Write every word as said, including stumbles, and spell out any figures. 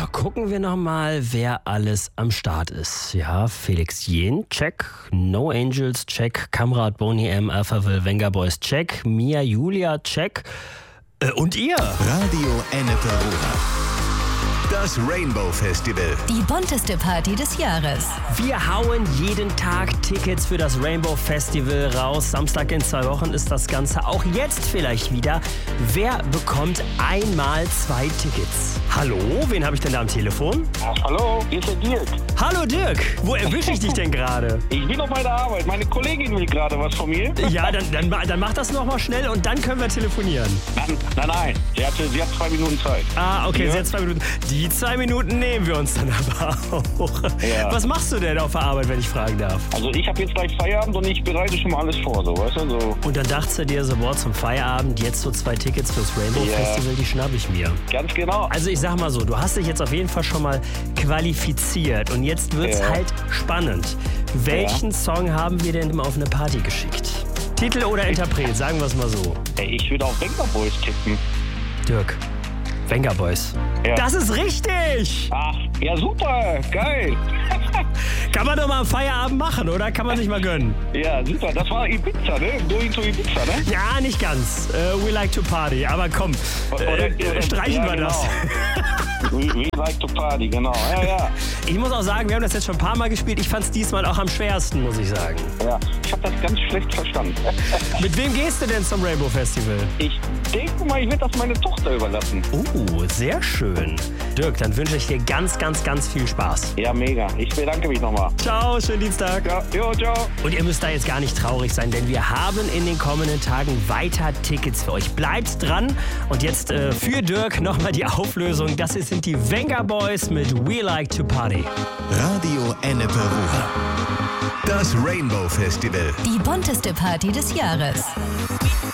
gucken wir nochmal, wer alles am Start ist. Ja, Felix Jähn, check. No Angels, check. Kamrat Boney M, Alphaville, Vengaboys, check. Mia Julia, check. Äh, und ihr? Radio Ennepe-Ruhr. Das Rainbow Festival. Die bunteste Party des Jahres. Wir hauen jeden Tag Tickets für das Rainbow Festival raus. Samstag in zwei Wochen ist das Ganze. Auch jetzt vielleicht wieder. Wer bekommt einmal zwei Tickets? Hallo, wen habe ich denn da am Telefon? Ach, hallo, hier ist der Dirk. Hallo Dirk, wo erwische ich dich denn gerade? Ich bin noch bei der Arbeit. Meine Kollegin will gerade was von mir. Ja, dann, dann, dann mach das nochmal schnell und dann können wir telefonieren. Nein, nein, nein. Sie, hatte, sie hat zwei Minuten Zeit. Ah, okay, Ja. sie hat zwei Minuten. Die zwei Minuten nehmen wir uns dann aber auch. Ja. Was machst du denn auf der Arbeit, wenn ich fragen darf? Also ich habe jetzt gleich Feierabend und ich bereite schon mal alles vor, so, weißt du, so. Und dann dachtest du dir so, boah, zum Feierabend jetzt so zwei Tickets fürs Rainbow Ja. Festival, die schnapp ich mir. Ganz genau. Also ich sag mal so, du hast dich jetzt auf jeden Fall schon mal qualifiziert und jetzt wird's Ja. halt spannend. Welchen Song haben wir denn auf eine Party geschickt? Titel oder Interpret, sagen wir es mal so. Ey, ich würde auf Vengaboys tippen. Dirk, Vengaboys. Ja. Das ist richtig! Ach, ja super, geil. Kann man doch mal am Feierabend machen, oder? Kann man sich mal gönnen. Ja, super. Das war Ibiza, ne? Going to Ibiza, ne? Ja, nicht ganz. Uh, we like to party. Aber komm, Oder- äh, oder- streichen ja, wir das. We, we like to party, genau. Ja, ja. Ich muss auch sagen, wir haben das jetzt schon ein paar Mal gespielt. Ich fand es diesmal auch am schwersten, muss ich sagen. Ja, ich habe das ganz schlecht verstanden. Mit wem gehst du denn zum Rainbow Festival? Ich denke mal, ich werde das meine Tochter überlassen. Oh, sehr schön. Dirk, dann wünsche ich dir ganz, ganz, ganz viel Spaß. Ja, mega. Ich bedanke mich nochmal. Ciao, schönen Dienstag. Ja, jo, ciao. Und ihr müsst da jetzt gar nicht traurig sein, denn wir haben in den kommenden Tagen weiter Tickets für euch. Bleibt dran. Und jetzt äh, für Dirk nochmal die Auflösung. Das sind die Vengaboys mit We Like to Party. Radio Ennepe-Ruhr. Das Rainbow Festival. Die bunteste Party des Jahres.